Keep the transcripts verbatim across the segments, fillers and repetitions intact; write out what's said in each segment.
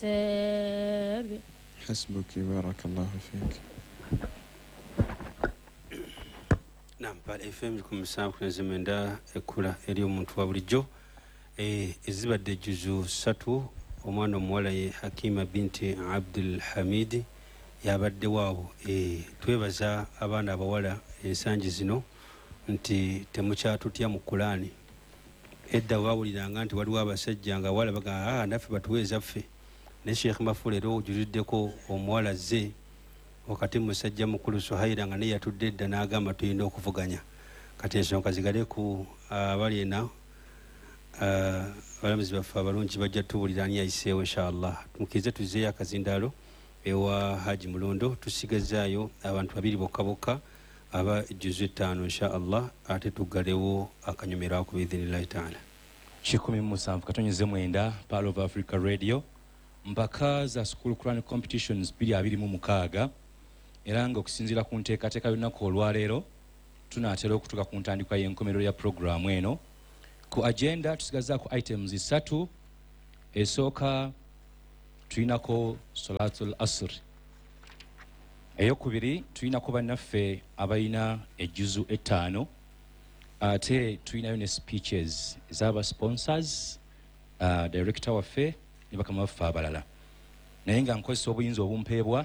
حسبك بارك الله فيك. Naam, pale F M kumusanvu kuneze mwenda ekula eri omuntu wa bulijjo e ezibadde juzu satu omwana omuwala ye Hakima binti Abdul Hamid yabadde waawo. E twebaza abaana abawala ensangi zino nti temukyatutya mu Qur'ani. Edda wawuliranga nti waliwo abasajja nga wala baga ah naffe batuweeza ffe ne Sheikh Mafule ero ojuliddeko omuwala ze wakati musajja mukulu Suhaira nga naye yatudde edda n'agamba tulina okuvuganya. Kati ensonga zigale ku abali ena abalamuzi baffe abalungi bajja tuwulira ani ayiseewo inshallah. Tumukize tuzeeyo akazindaalo ewa Haji Mulondo tusigazaayo abantu babiri bokka bokka aba juzu ttaano inshallah ate tuggalewo akanyomero ako biidhinillahi taala. kikumi mu musanvu katonyeze mwenda Pearl of Africa Radio mpaka za school Quran competitions bbiri abiri mu mukaaga era nga okusinziira ku nteekateeka y'olunaku olwaleero tunaatera okutuuka ku ntandikwa y'enkomerero ya programu eno. Ku agenda tusigazaako items ssatu. Esooka tulinako Salatul Asr, eyokubiri tulinako bannaffe abalina ejjuzu ettaano, ate tulinayo ne speeches ez'aba sponsors, uh, director waffe ne bakama baffe abalala. Naye nga nkozesa obuyinza obumpeebwa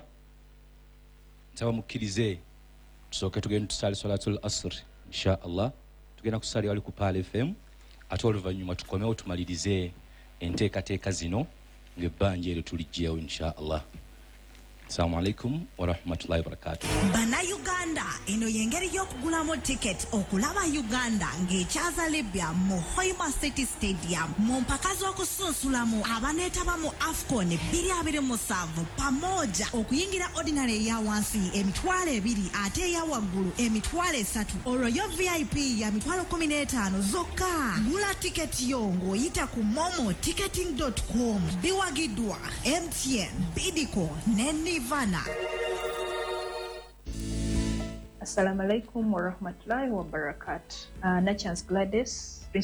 nsaba mukkirize tusooke tugende tusaale Salatul Asr insha Allah. Tugenda kusaali wali ku Pearl F M ate oluvannyuma tukomewo tumalirize enteekateeka zino ng'ebbanja eryo tulijjeewo insha Allah. Assalamu alaikum wa rahmatullahi wa barakatuh. Bana Uganda eno yengeri y'okugulamu ticket okulaba Uganda ng'ekyaza Libya mu Hoima City Stadium mu mpaka z'okusunsulamu abaneetaba mu AFCON bbiri abiri mu musanvu pamoja okuyingira ordinary ya wansi emitwalo ebiri ate eya waggulu emitwalo esatu. Olwo yo V I P ya mitwalo kumi n'etaano zokka. Gula ticket yo ng'oyita ku momo ticketing dot com. Biwagiddwa M T N, Bidco ne Nivana. Assalamu alaikum wa rahmatullahi wa barakatuh. Uh, Nachance Gladys